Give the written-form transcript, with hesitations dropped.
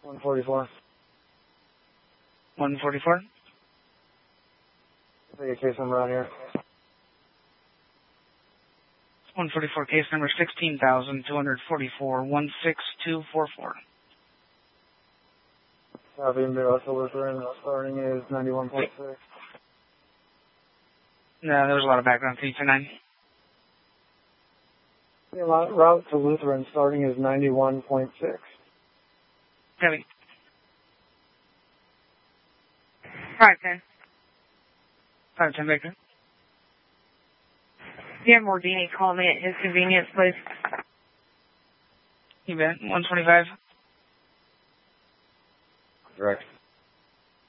144. 144? Take a case number out here. 144, case number 16,244, 16244. Copy, Russell Lutheran, starting is 91.6. No, there was a lot of background. 329. Yeah, route to Lutheran, starting is 91.6. Copy. 510. 510 Baker. Dan Mordini, call me at his convenience, please. You bet. 125. Direct.